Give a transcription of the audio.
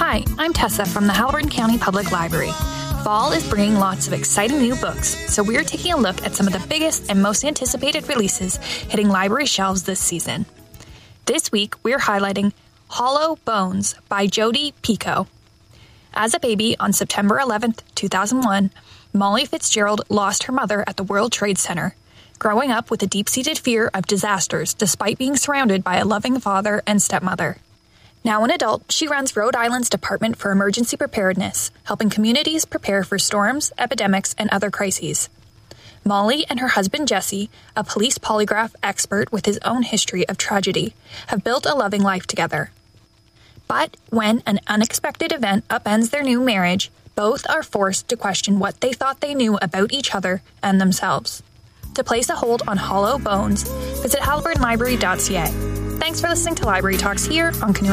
Hi, I'm Tessa from the Haliburton County Public Library. Fall is bringing lots of exciting new books, so we're taking a look at some of the biggest and most anticipated releases hitting library shelves this season. This week, we're highlighting Hollow Bones by Jodi Picoult. As a baby on September 11th, 2001, Molly Fitzgerald lost her mother at the World Trade Center, growing up with a deep-seated fear of disasters despite being surrounded by a loving father and stepmother. Now an adult, she runs Rhode Island's Department for Emergency Preparedness, helping communities prepare for storms, epidemics, and other crises. Molly and her husband Jesse, a police polygraph expert with his own history of tragedy, have built a loving life together. But when an unexpected event upends their new marriage, both are forced to question what they thought they knew about each other and themselves. To place a hold on Hollow Bones, visit haliburtonlibrary.ca. Thanks for listening to Library Talks here on Canoe